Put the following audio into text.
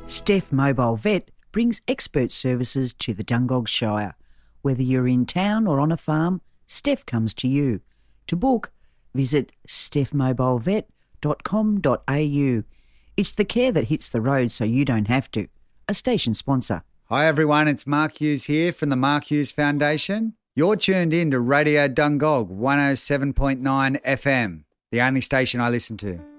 Steph Mobile Vet brings expert services to the Dungog Shire. Whether you're in town or on a farm, Steph comes to you. To book, visit stephmobilevet.com.au. It's the care that hits the road so you don't have to. A station sponsor. Hi everyone, it's Mark Hughes here from the Mark Hughes Foundation. You're tuned in to Radio Dungog 107.9 FM, the only station I listen to.